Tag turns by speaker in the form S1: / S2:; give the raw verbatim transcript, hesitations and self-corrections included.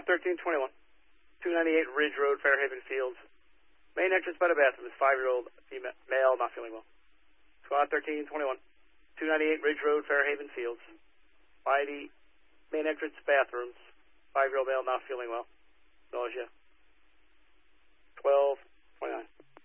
S1: Squad thirteen twenty-one, two ninety-eight Ridge Road, Fairhaven Fields. Main entrance by the bathroom is five-year-old female, male, not feeling well. Squad thirteen twenty-one, two ninety-eight Ridge Road, Fairhaven Fields. By the main entrance bathrooms, five-year-old male, not feeling well. Nausea. twelve